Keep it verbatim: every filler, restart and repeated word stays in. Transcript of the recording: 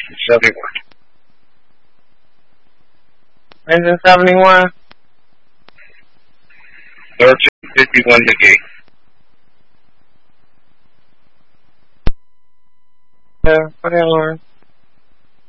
seventy-one. Engine seventy-one. thirteen fifty-one McGee. Yeah, put in Lauren.